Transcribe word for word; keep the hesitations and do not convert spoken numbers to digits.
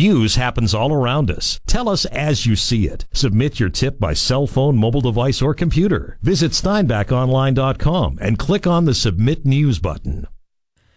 News happens all around us. Tell us as you see it. Submit your tip by cell phone, mobile device, or computer. Visit Steinbach Online dot com and click on the Submit News button.